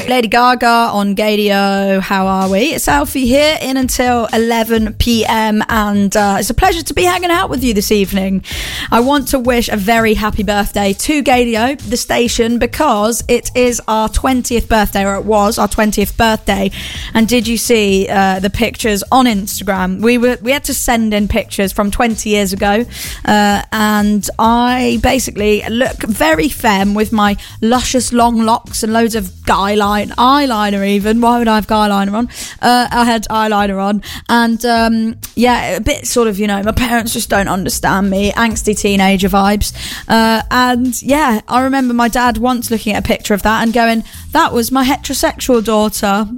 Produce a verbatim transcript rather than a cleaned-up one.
Lady Gaga on Gadio. How are we? It's Alfie here in until eleven p.m. and uh, it's a pleasure to be hanging out with you this evening. I want to wish a very happy birthday to Gadio, the station, because it is our twentieth birthday, or it was our twentieth birthday. And did you see uh, the pictures on Instagram? We were we had to send in pictures from twenty years ago, uh, and I basically look very femme with my luscious long locks and loads of guy eyeliner even. Why would I have guy eyeliner on? Uh, I had eyeliner on, and um, yeah, a bit sort of, you know, my parents just don't understand me, angsty teenager vibes. Uh, and yeah, I remember my dad once looking at a picture of that and going, "That was my heterosexual daughter."